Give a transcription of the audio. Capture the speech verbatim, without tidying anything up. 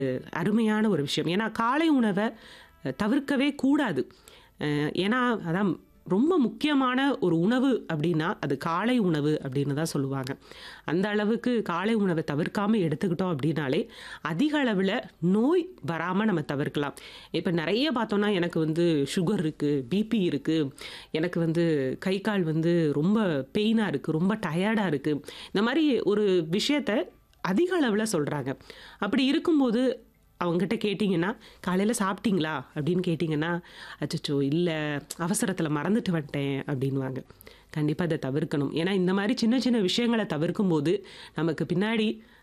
அருமையான ஒரு விஷயம். ஏன்னா காலை உணவ அ தவிர்க்கவே கூடாது. அ ஏன்னா அதான் ரொம்ப முக்கியமான ஒரு உணவு அப்டின்னா, அது காலை உணவு அப்டின்னு தான் சொல்லுவாங்க. அந்த அளவுக்கு காலை உணவ தவிர்க்காம எடுத்துக்கிட்டோம் அப்டின்னாலே, அதிக அளவுல நோய் வராம நம்ம தவிர்க்கலாம். இப்ப நெறைய பார்த்தோம்னா, எனக்கு வந்து சுகர் இருக்கு, பிபி இருக்கு, எனக்கு வந்து கை, கால் வந்து ரொம்ப பெயினா இருக்கு, ரொம்ப டயர்டா இருக்கு. இந்த மாரி ஒரு விஷயத்த அதிக அளவுல சொல்றாங்க. அப்படி இருக்கும்போது அவங்ககிட்ட கேட்டீங்கன்னா, "காலையில சாப்பிட்டீங்களா?" அப்படின்னு கேட்டீங்கன்னா, "அச்சச்சோ! இல்ல அவசரத்தில மறந்துட்டு வந்துட்டேன்" அப்படின்னுவாங்க. கண்டிப்பா இத தவிர்க்கணும். ஏன்னா இந்த மாரி சின்ன சின்ன விஷயங்கள தவிர்க்கும்போது, நமக்கு பின்னாடி